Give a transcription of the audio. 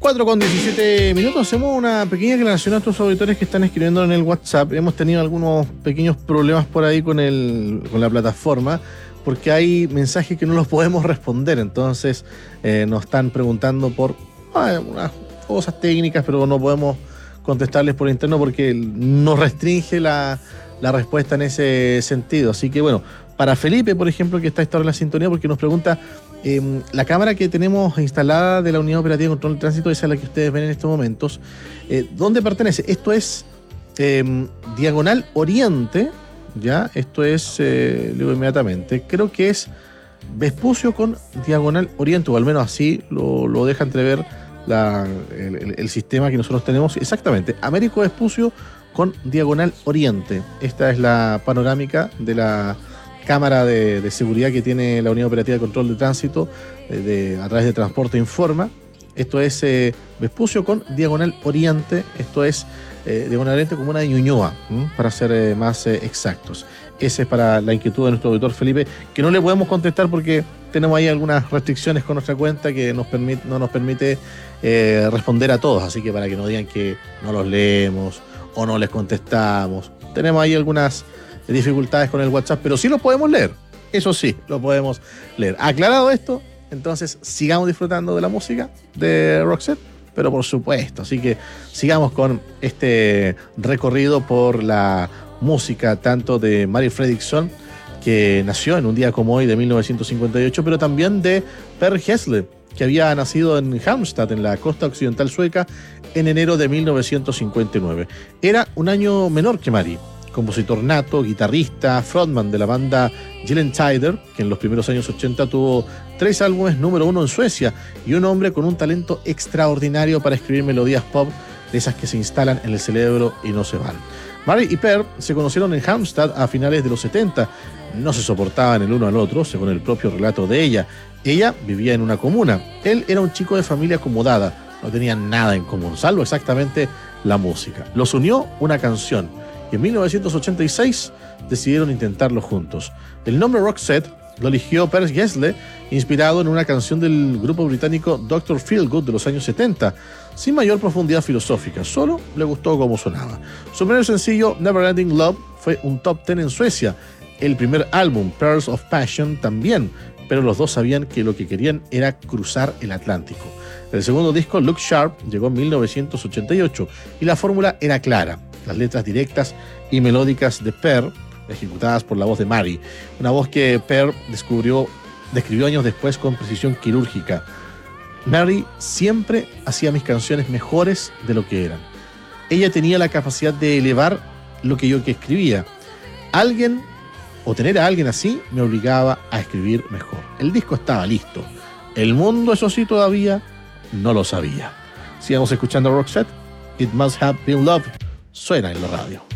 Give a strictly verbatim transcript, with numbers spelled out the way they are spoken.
cuatro con diecisiete minutos, hacemos una pequeña aclaración a nuestros auditores que están escribiendo en el WhatsApp. Hemos tenido algunos pequeños problemas por ahí con, el, con la plataforma, porque hay mensajes que no los podemos responder. Entonces eh, nos están preguntando por ah, unas cosas técnicas, pero no podemos contestarles por interno porque nos restringe la, la respuesta en ese sentido. Así que bueno, para Felipe, por ejemplo, que está a esta hora en la sintonía, porque nos pregunta... Eh, la cámara que tenemos instalada de la Unidad Operativa de Control de Tránsito, esa es la que ustedes ven en estos momentos. Eh, ¿Dónde pertenece? Esto es eh, Diagonal Oriente, ¿ya? Esto es, eh, le digo inmediatamente, creo que es Vespucio con Diagonal Oriente, o al menos así lo, lo deja entrever la, el, el, el sistema que nosotros tenemos. Exactamente, Américo Vespucio con Diagonal Oriente. Esta es la panorámica de la cámara de, de seguridad que tiene la Unidad Operativa de Control de Tránsito de, de, a través de Transporte Informa. Esto es eh, Vespucio con Diagonal Oriente. Esto es eh, Diagonal Oriente como una de Ñuñoa, ¿m? para ser eh, más eh, exactos. Ese es para la inquietud de nuestro auditor Felipe, que no le podemos contestar porque tenemos ahí algunas restricciones con nuestra cuenta que nos permite, no nos permite eh, responder a todos. Así que para que no digan que no los leemos o no les contestamos, tenemos ahí algunas dificultades con el WhatsApp, pero sí lo podemos leer. Eso sí, lo podemos leer. Aclarado esto, entonces sigamos disfrutando de la música de Roxette, pero por supuesto. Así que sigamos con este recorrido por la música tanto de Mari Fredriksson, que nació en un día como hoy de mil novecientos cincuenta y ocho, pero también de Per Gessle, que había nacido en Halmstad, en la costa occidental sueca, en enero de mil novecientos cincuenta y nueve. Era un año menor que Mari. Compositor nato, guitarrista, frontman de la banda Gyllene-Tider, que en los primeros años ochenta tuvo tres álbumes número uno en Suecia, y un hombre con un talento extraordinario para escribir melodías pop, de esas que se instalan en el cerebro y no se van. Mari y Per se conocieron en Halmstad a finales de los setenta. No se soportaban el uno al otro, según el propio relato de ella. Ella vivía en una comuna. Él era un chico de familia acomodada. No tenían nada en común, salvo exactamente la música. Los unió una canción. Y en mil novecientos ochenta y seis decidieron intentarlo juntos. El nombre Roxette lo eligió Per Gessle, inspirado en una canción del grupo británico doctor Feelgood de los años setenta, sin mayor profundidad filosófica, solo le gustó cómo sonaba. Su primer sencillo, Neverending Love, fue un top diez en Suecia. El primer álbum, Pearls of Passion, también, pero los dos sabían que lo que querían era cruzar el Atlántico. El segundo disco, Look Sharp, llegó en mil novecientos ochenta y ocho, y la fórmula era clara. Las letras directas y melódicas de Per, ejecutadas por la voz de Mari, una voz que Per descubrió, describió años después con precisión quirúrgica. Mari siempre hacía mis canciones mejores de lo que eran. Ella tenía la capacidad de elevar lo que yo que escribía. Alguien, o tener a alguien así, me obligaba a escribir mejor. El disco estaba listo. El mundo, eso sí, todavía no lo sabía. Sigamos escuchando Roxette. It Must Have Been Love. Suena en la radio.